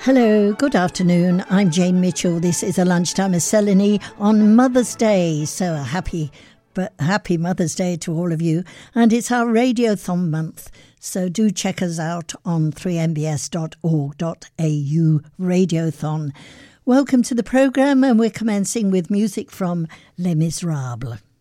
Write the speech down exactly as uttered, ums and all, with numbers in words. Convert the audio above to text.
Hello, good afternoon. I'm Jane Mitchell. This is a Lunchtime with Selene on Mother's Day. So a happy, but happy Mother's Day to all of you. And it's our Radiothon month. So do check us out on three m b s dot org dot a u Radiothon. Welcome to the programme, and we're commencing with music from Les Miserables.